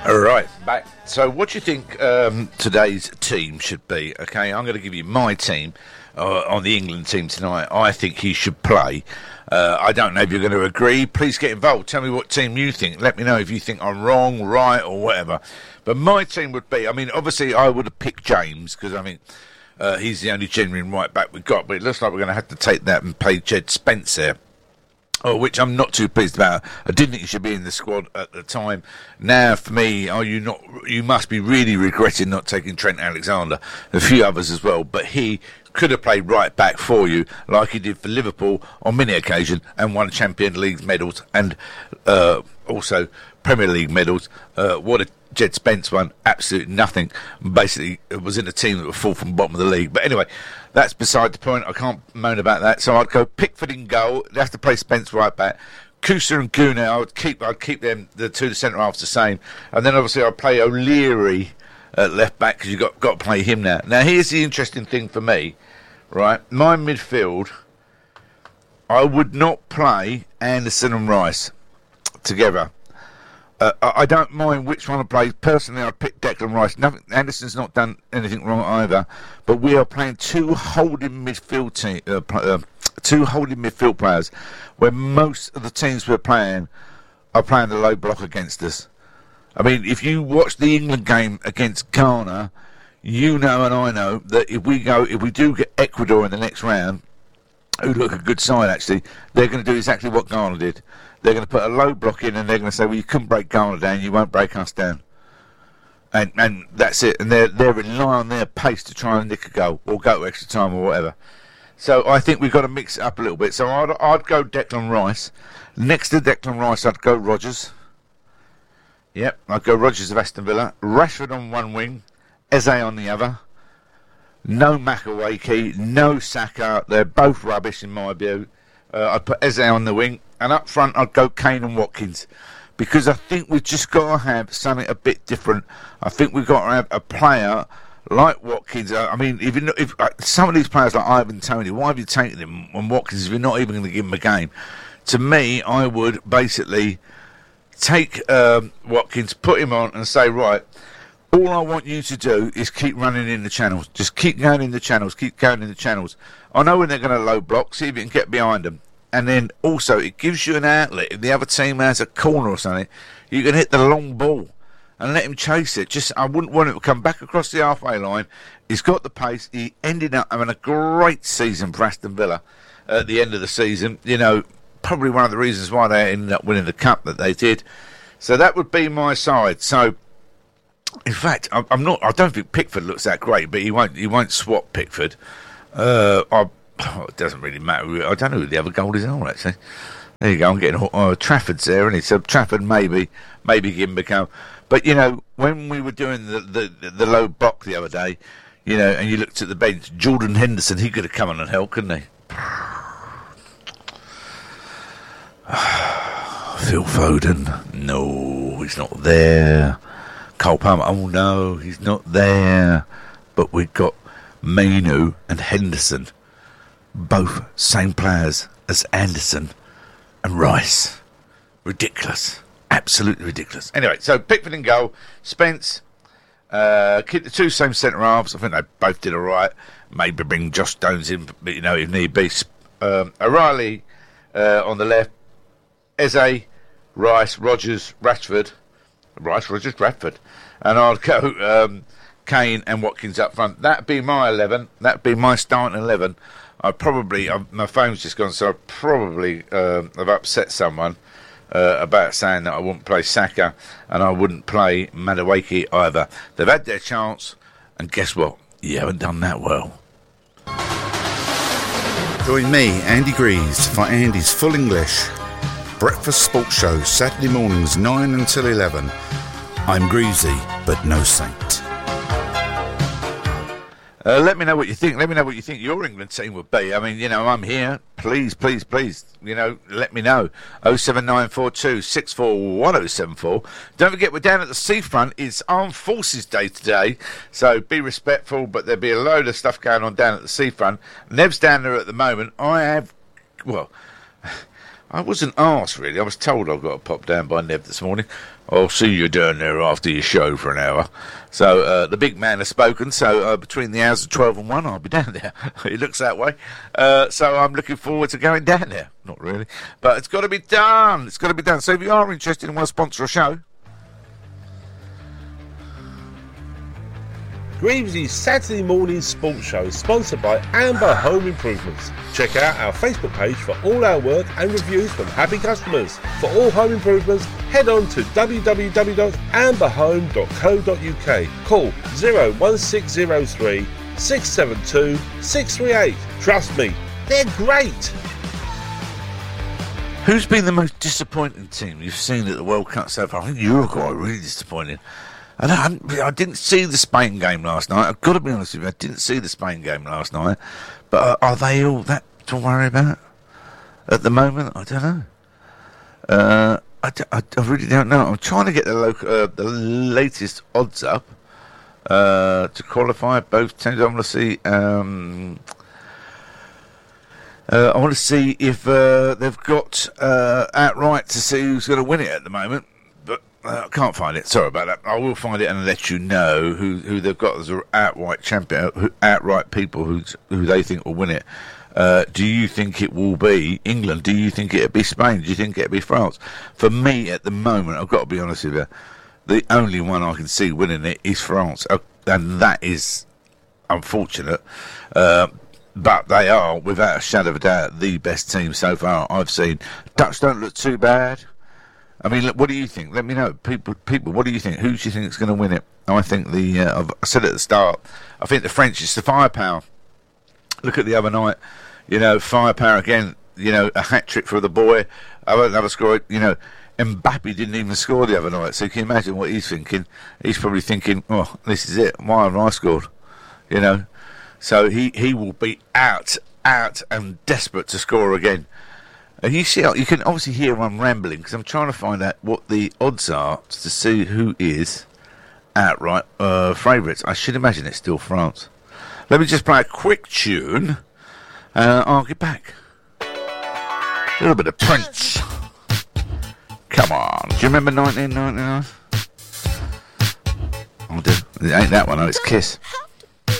All right, back. So what do you think today's team should be? Okay, I'm going to give you my team on the England team tonight. I think he should play. I don't know if you're going to agree. Please get involved. Tell me what team you think. Let me know if you think I'm wrong, right, or whatever. But my team would be, I mean, obviously I would have picked James because I think he's the only genuine right back we've got. But it looks like we're going to have to take that and play Jed Spence there. Which I'm not too pleased about. I didn't think he should be in the squad at the time. Now, for me, you must be really regretting not taking Trent Alexander, a few others as well. But he could have played right back for you, like he did for Liverpool on many occasions, and won Champions League medals and also Premier League medals. What a Jed Spence won absolutely nothing. Basically, it was in a team that were fourth from bottom of the league. But anyway, that's beside the point. I can't moan about that. So I'd go Pickford in goal. They'd have to play Spence right back. Kusa and Guna, I'd keep them, the two centre halves, the same. And then obviously I'd play O'Leary at left back because you've got to play him now. Now here's the interesting thing for me, right? My midfield, I would not play Anderson and Rice together. I don't mind which one I play. Personally, I'd pick Declan Rice. Anderson's not done anything wrong either. But we are playing two holding midfield players, where most of the teams we're playing are playing the low block against us. I mean, if you watch the England game against Ghana, you know and I know that if we do get Ecuador in the next round, who look a good side actually, they're going to do exactly what Ghana did. They're going to put a low block in and they're going to say, well, you couldn't break Ghana down, you won't break us down. And that's it. And they're relying on their pace to try and nick a goal or go to extra time or whatever. So I think we've got to mix it up a little bit. So I'd go Declan Rice. Next to Declan Rice, I'd go Rodgers. Yep, I'd go Rodgers of Aston Villa. Rashford on one wing, Eze on the other. No Makelele, no Saka. They're both rubbish in my view. I'd put Eze on the wing. And up front, I'd go Kane and Watkins. Because I think we've just got to have something a bit different. I think we've got to have a player like Watkins. I mean, if some of these players like Ivan Toney, why have you taken him on Watkins if you're not even going to give him a game? To me, I would basically take Watkins, put him on and say, right, all I want you to do is keep running in the channels. Just keep going in the channels, keep going in the channels. I know when they're going to low block, see if you can get behind them. And then also it gives you an outlet. If the other team has a corner or something, you can hit the long ball and let him chase it. I wouldn't want him to come back across the halfway line. He's got the pace. He ended up having a great season for Aston Villa at the end of the season. You know, probably one of the reasons why they ended up winning the cup that they did. So that would be my side. So, in fact, I don't think Pickford looks that great, but he won't swap Pickford. It doesn't really matter. I don't know who the other goalies are, actually. There you go. I'm getting Trafford's there, isn't he? So Trafford maybe give him a go. But, you know, when we were doing the low block the other day, you know, and you looked at the bench, Jordan Henderson, he could have come on and helped, couldn't he? Phil Foden, no, he's not there. Cole Palmer, oh no, he's not there. But we've got Mainu and Henderson, both same players as Anderson and Rice. Ridiculous. Absolutely ridiculous. Anyway, so Pickford in goal, Spence, keep the two same centre halves. I think they both did all right. Maybe bring Josh Stones in, you know, if need be. O'Reilly on the left, Eze, Rice, Rodgers, Rashford. And I'd go Kane and Watkins up front. That'd be my 11. That'd be my starting 11. My phone's just gone, so I probably have upset someone about saying that I wouldn't play Saka and I wouldn't play Madueke either. They've had their chance, and guess what? You haven't done that well. Join me, Andy Greaves, for Andy's Full English Breakfast Sports Show, Saturday mornings 9 until 11. I'm Greasy, but no saint. Let me know what you think. Let me know what you think your England team would be. I mean, you know, I'm here. Please, please, please, you know, let me know. 07942 641074. Don't forget, we're down at the seafront. It's Armed Forces Day today, so be respectful, but there'll be a load of stuff going on down at the seafront. Nev's down there at the moment. I wasn't asked, really. I was told I've got to pop down by Nev this morning. I'll see you down there after your show for an hour. So the big man has spoken, so between the hours of 12 and 1, I'll be down there. It looks that way. So I'm looking forward to going down there. Not really. But it's got to be done. It's got to be done. So if you are interested and want to sponsor a show... Greaves' Saturday morning sports show is sponsored by Amber Home Improvements. Check out our Facebook page for all our work and reviews from happy customers. For all home improvements, head on to www.amberhome.co.uk. Call 01603 672 638. Trust me, they're great. Who's been the most disappointing team you've seen at the World Cup so far? I think Uruguay really disappointing. I didn't see the Spain game last night. I've got to be honest with you, I didn't see the Spain game last night. But are they all that to worry about at the moment? I don't know. I really don't know. I'm trying to get the latest odds up to qualify both teams. I want to see. I want to see if they've got outright to see who's going to win it at the moment. I can't find it. Sorry about that. I will find it and let you know who they've got as outright champion, outright people who they think will win it. Do you think it will be England? Do you think it'll be Spain? Do you think it'll be France? For me, at the moment, I've got to be honest with you, the only one I can see winning it is France, and that is unfortunate. But they are, without a shadow of a doubt, the best team so far I've seen. Dutch don't look too bad. I mean, look, what do you think? Let me know. People, what do you think? Who do you think is going to win it? I think I said at the start, I think the French is the firepower. Look at the other night, firepower again, a hat-trick for the boy. Another score, Mbappe didn't even score the other night, so you can imagine what he's thinking. He's probably thinking, oh, this is it. Why haven't I scored? So he will be out and desperate to score again. And you can obviously hear I'm rambling because I'm trying to find out what the odds are to see who is outright favourites. I should imagine it's still France. Let me just play a quick tune and I'll get back. A little bit of Prince. Come on. Do you remember 1999? I do. It ain't that one, it's Kiss.